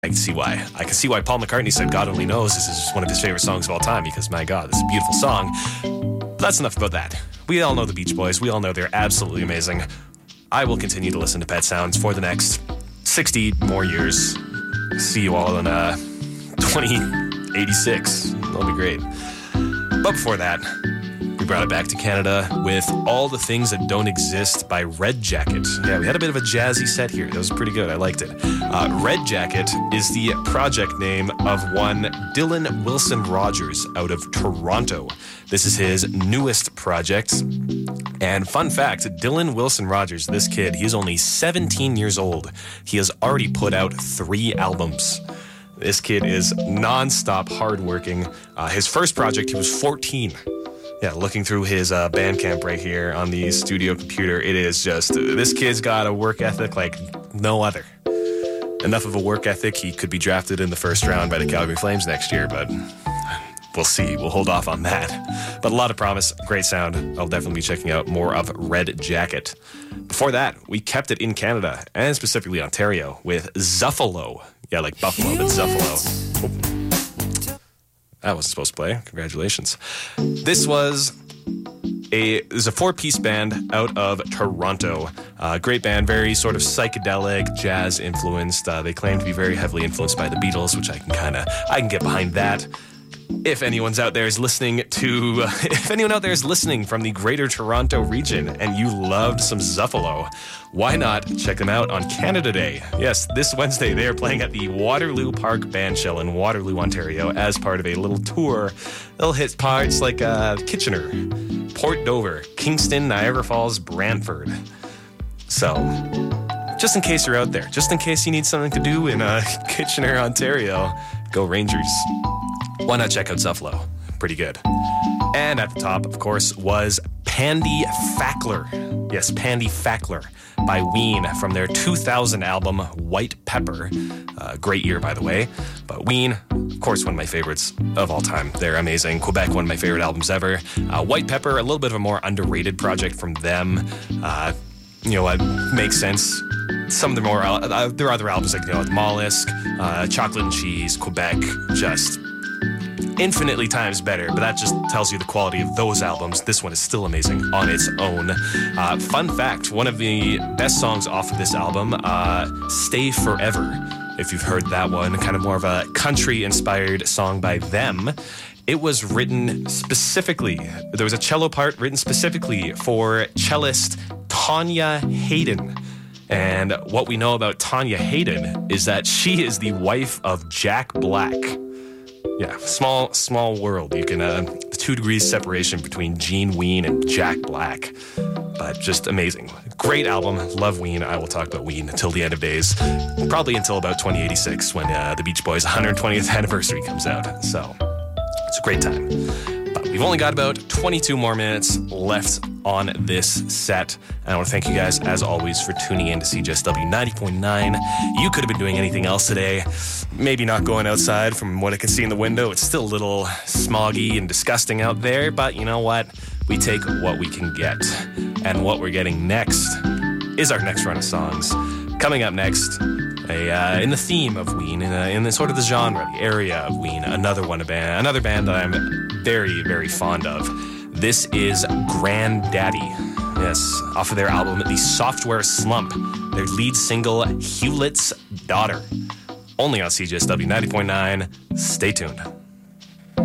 I can see why. I can see why Paul McCartney said God Only Knows this is one of his favorite songs of all time, because my God, this is a beautiful song. But that's enough about that. We all know the Beach Boys. We all know they're absolutely amazing. I will continue to listen to Pet Sounds for the next 60 more years. See you all in 2086. That'll be great. But before that, we brought it back to Canada with All the Things That Don't Exist by Red Jacket. Yeah, we had a bit of a jazzy set here. That was pretty good. I liked it. Red Jacket is the project name of one Dylan Wilson Rogers out of Toronto. This is his newest project. And fun fact, Dylan Wilson Rogers, this kid, he's only 17 years old. He has already put out 3 albums. This kid is non-stop hardworking. His first project, he was 14. Yeah, looking through his Bandcamp right here on the studio computer, it is just, this kid's got a work ethic like no other. Enough of a work ethic, he could be drafted in the first round by the Calgary Flames next year, but we'll see. We'll hold off on that. But a lot of promise, great sound. I'll definitely be checking out more of Red Jacket. Before that, we kept it in Canada, and specifically Ontario, with Zuffalo. Yeah, like Buffalo, but Zuffalo. Oh. That wasn't supposed to play. Congratulations. This was a 4-piece band out of Toronto. Great band, very sort of psychedelic, jazz influenced. They claim to be very heavily influenced by the Beatles, which I can get behind that. If anyone out there is listening from the Greater Toronto region and you loved some Zuffalo, why not check them out on Canada Day? Yes, this Wednesday they are playing at the Waterloo Park Bandshell in Waterloo, Ontario, as part of a little tour. They'll hit parts like Kitchener, Port Dover, Kingston, Niagara Falls, Brantford. So, just in case you're out there, just in case you need something to do in Kitchener, Ontario, go Rangers. Why not check out Zuffalo? Pretty good. And at the top, of course, was Pandy Fackler. Yes, Pandy Fackler by Ween from their 2000 album, White Pepper. Great year, by the way. But Ween, of course, one of my favorites of all time. They're amazing. Quebec, one of my favorite albums ever. White Pepper, a little bit of a more underrated project from them. Makes sense. Some of the more, there are other albums like, Mollusk, Chocolate and Cheese, Quebec, just infinitely times better, but that just tells you the quality of those albums. This one is still amazing on its own. Fun fact, one of the best songs off of this album, Stay Forever, if you've heard that one, kind of more of a country-inspired song by them. It was written specifically, there was a cello part written specifically for cellist Tanya Hayden. And what we know about Tanya Hayden is that she is the wife of Jack Black. Yeah, small world. You can 2 degrees separation between Gene Ween and Jack Black, but just amazing. Great album. Love Ween. I will talk about Ween until the end of days, probably until about 2086 when the Beach Boys' 120th anniversary comes out. So it's a great time. But we've only got about 22 more minutes left on this set. And I want to thank you guys, as always, for tuning in to CJSW 90.9. You could have been doing anything else today. Maybe not going outside. From what I can see in the window, it's still a little smoggy and disgusting out there. But you know what? We take what we can get. And what we're getting next is our next run of songs. Coming up next, in the theme of Ween, in the sort of the genre, the area of Ween, another band that I'm very, very fond of. This is Grandaddy. Yes, off of their album, The Software Slump. Their lead single, Hewlett's Daughter. Only on CJSW 90.9. Stay tuned.